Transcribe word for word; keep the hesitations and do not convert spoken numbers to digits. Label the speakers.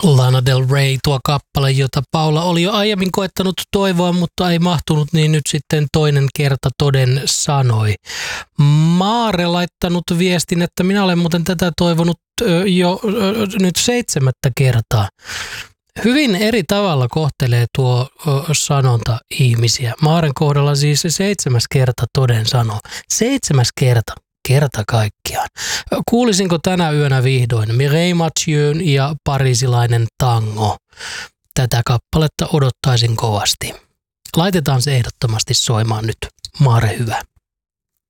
Speaker 1: Lana Del Rey, tuo kappale, jota Paula oli jo aiemmin koettanut toivoa, mutta ei mahtunut, niin nyt sitten toinen kerta toden sanoi. Maare laittanut viestin, että minä olen muuten tätä toivonut jo nyt seitsemättä kertaa. Hyvin eri tavalla kohtelee tuo sanonta ihmisiä. Maaren kohdalla siis se seitsemäs kerta toden sanoo. Seitsemäs kerta. Kerta kaikkiaan. Kuulisinko tänä yönä vihdoin Mireille Mathieu'n ja Pariisilainen tango? Tätä kappaletta odottaisin kovasti. Laitetaan se ehdottomasti soimaan nyt. Maare hyvä.